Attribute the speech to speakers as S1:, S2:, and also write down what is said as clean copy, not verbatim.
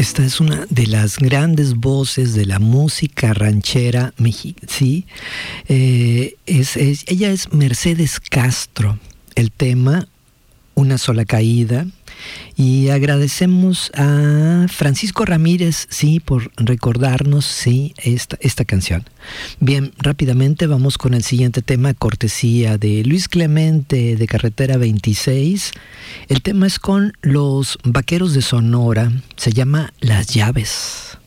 S1: Esta es una de las grandes voces de la música ranchera mexicana, ¿sí? Ella es Mercedes Castro. El tema, Una sola caída. Y agradecemos a Francisco Ramírez, sí, por recordarnos, sí, esta canción. Bien, rápidamente vamos con el siguiente tema, cortesía de Luis Clemente de Carretera 26. El tema es con los Vaqueros de Sonora, se llama Las Llaves.